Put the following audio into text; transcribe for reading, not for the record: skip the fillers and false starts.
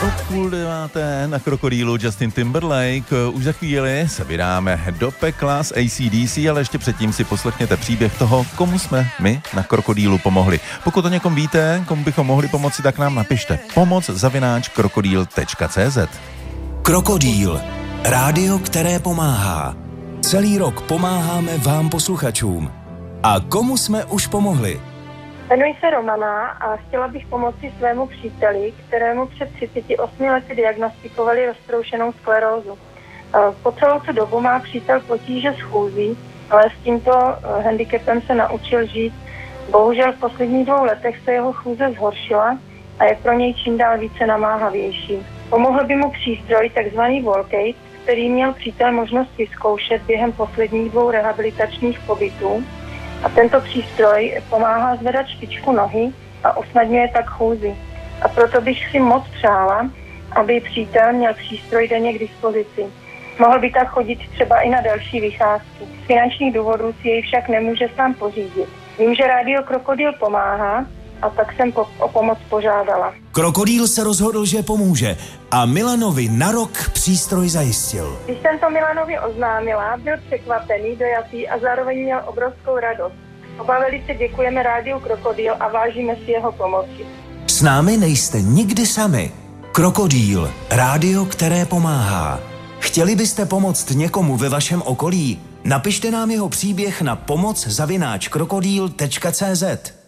Od 8:30 na Krokodýlu Justin Timberlake. Už za chvíli se vydáme do pekla s AC/DC, ale ještě předtím si poslechněte příběh toho, komu jsme my na Krokodýlu pomohli. Pokud o někom víte, komu bychom mohli pomoci, tak nám napište pomoc@krokodýl.cz. Krokodýl. Rádio, které pomáhá. Celý rok pomáháme vám posluchačům. A komu jsme už pomohli? Jmenuji se Romana a chtěla bych pomoci svému příteli, kterému před 38 lety diagnostikovali roztroušenou sklerózu. Po celou tu dobu má přítel potíže s chůzí, ale s tímto handicapem se naučil žít. Bohužel v posledních 2 letech se jeho chůze zhoršila a je pro něj čím dál více namáhavější. Pomohl by mu přístroj takzvaný Volcate, který měl přítel možnost vyzkoušet během posledních 2 rehabilitačních pobytů. A tento přístroj pomáhá zvedat špičku nohy a usnadňuje tak chůzi. A proto bych si moc přála, aby přítel měl přístroj denně k dispozici. Mohl by tak chodit třeba i na další vycházky. Z finančních důvodů si jej však nemůže sám pořídit. Vím, že Rádio Krokodýl pomáhá, a tak jsem o pomoc požádala. Krokodýl se rozhodl, že pomůže a Milanovi na rok přístroj zajistil. Když jsem to Milanovi oznámila, byl překvapený, dojatý a zároveň měl obrovskou radost. Oba velice děkujeme Rádiu Krokodýl a vážíme si jeho pomoci. S námi nejste nikdy sami. Krokodýl. Rádio, které pomáhá. Chtěli byste pomoct někomu ve vašem okolí? Napište nám jeho příběh na pomoc@krokodýl.cz.